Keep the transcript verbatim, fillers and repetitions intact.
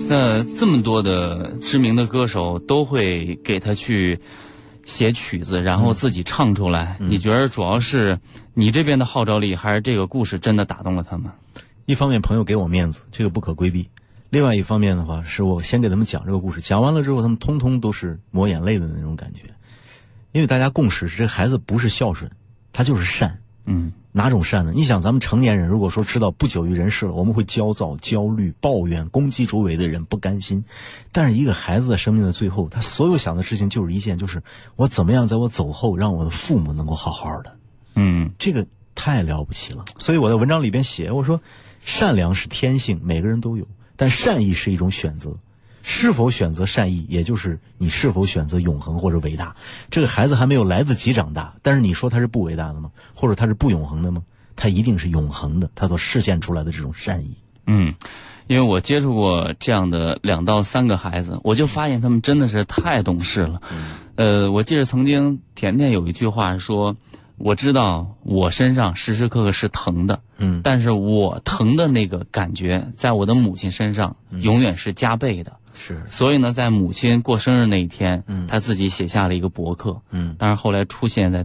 那这么多的知名的歌手都会给他去写曲子，然后自己唱出来。嗯、你觉得主要是你这边的号召力，还是这个故事真的打动了他们？ 一方面朋友给我面子，这个不可规避；另外一方面的话，是我先给他们讲这个故事，讲完了之后，他们通通都是抹眼泪的那种感觉。因为大家共识是，这孩子不是孝顺，他就是善。 嗯， 哪种善呢？你想，咱们成年人如果说知道不久于人世了，我们会焦躁、焦虑、抱怨、攻击周围的人，不甘心。但是一个孩子的生命的最后，他所有想的事情就是一件，就是我怎么样在我走后让我的父母能够好好的。 嗯， 这个太了不起了。所以我在文章里边写，我说善良是天性，每个人都有，但善意是一种选择。是否选择善意，也就是你是否选择永恒或者伟大。这个孩子还没有来得及长大，但是你说他是不伟大的吗？或者他是不永恒的吗？他一定是永恒的，他所实现出来的这种善意。 嗯，因为我接触过这样的两到三个孩子，我就发现他们真的是太懂事了。嗯、呃，我记得曾经甜甜有一句话说，我知道我身上时时刻刻是疼的，嗯，但是我疼的那个感觉在我的母亲身上永远是加倍的。 是， 所以呢，在母亲过生日那一天，嗯，他自己写下了一个博客，嗯，当然后来出现在